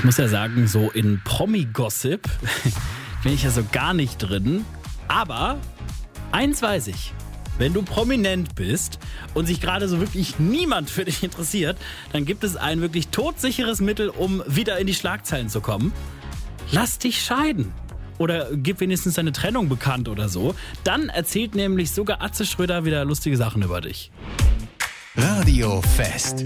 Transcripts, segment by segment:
Ich muss ja sagen, so in Promi-Gossip bin ich ja so gar nicht drin. Aber eins weiß ich. Wenn du prominent bist und sich gerade so wirklich niemand für dich interessiert, dann gibt es ein wirklich todsicheres Mittel, um wieder in die Schlagzeilen zu kommen. Lass dich scheiden. Oder gib wenigstens deine Trennung bekannt oder so. Dann erzählt nämlich sogar Atze Schröder wieder lustige Sachen über dich. Radio Fest.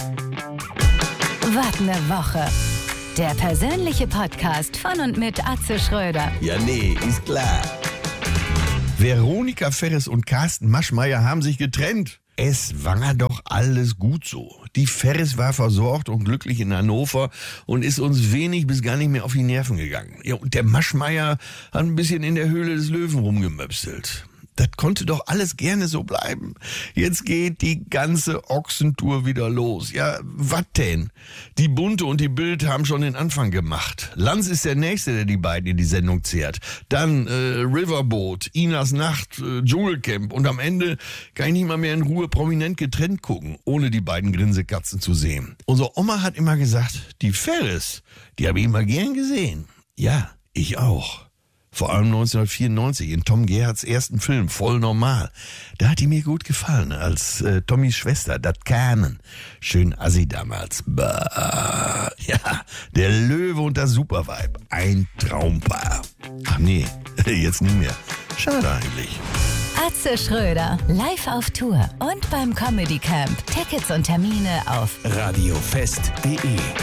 Was ne Woche. Der persönliche Podcast von und mit Atze Schröder. Ja, nee, ist klar. Veronika Ferres und Carsten Maschmeyer haben sich getrennt. Es war doch alles gut so. Die Ferres war versorgt und glücklich in Hannover und ist uns wenig bis gar nicht mehr auf die Nerven gegangen. Ja, und der Maschmeyer hat ein bisschen in der Höhle des Löwen rumgemöpselt. Das konnte doch alles gerne so bleiben. Jetzt geht die ganze Ochsentour wieder los. Ja, was denn? Die Bunte und die Bild haben schon den Anfang gemacht. Lanz ist der Nächste, der die beiden in die Sendung zehrt. Dann Riverboat, Inas Nacht, Dschungelcamp. Und am Ende kann ich nicht mal mehr in Ruhe prominent getrennt gucken, ohne die beiden Grinsekatzen zu sehen. Unsere Oma hat immer gesagt, die Ferres, die habe ich immer gern gesehen. Ja, ich auch. Vor allem 1994 in Tom Gerhards ersten Film, Voll normal. Da hat die mir gut gefallen, als Tommys Schwester, dat Kamen. Schön assi damals. Bah. Ja, der Löwe und das Supervibe. Ein Traumpaar. Ach nee, jetzt nicht mehr. Schade eigentlich. Atze Schröder, live auf Tour und beim Comedy Camp. Tickets und Termine auf radiofest.de